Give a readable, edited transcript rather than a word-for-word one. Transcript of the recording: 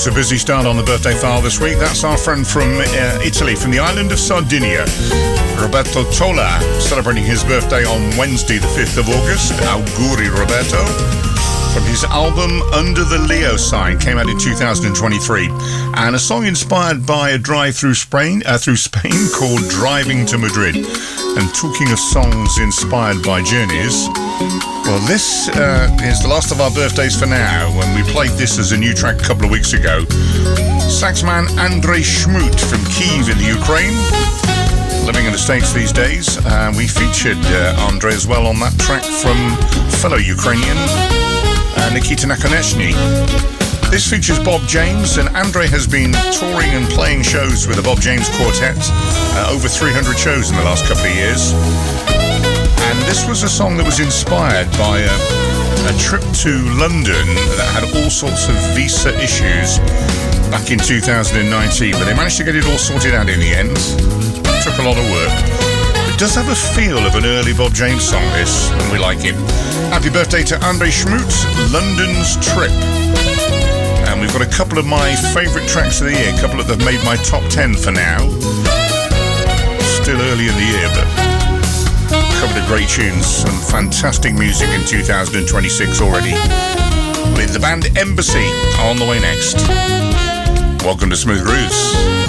It's a busy start on the birthday file this week. That's our friend from Italy, from the island of Sardinia, Roberto Tola, celebrating his birthday on Wednesday, the 5th of August. Auguri, Roberto. From his album Under the Leo Sign, came out in 2023, and a song inspired by a drive through Spain called Driving to Madrid. And talking of songs inspired by journeys, well, this is the last of our birthdays for now. When we played this as a new track a couple of weeks ago, saxman Andrei Shmut from Kyiv in the Ukraine, living in the States these days. We featured Andrei as well on that track from fellow Ukrainian Nikita Nakonechny. This features Bob James, and Andrei has been touring and playing shows with the Bob James Quartet, over 300 shows in the last couple of years. And this was a song that was inspired by a trip to London that had all sorts of visa issues back in 2019, but they managed to get it all sorted out in the end. It took a lot of work. It does have a feel of an early Bob James song, this, and we like it. Happy birthday to Andrei Shmut, London's Trip. And we've got a couple of my favourite tracks of the year, a couple that have made my top 10 for now. Still early in the year, but a couple of great tunes, some fantastic music in 2026 already. With the band Embassy on the way next. Welcome to Smooth Grooves.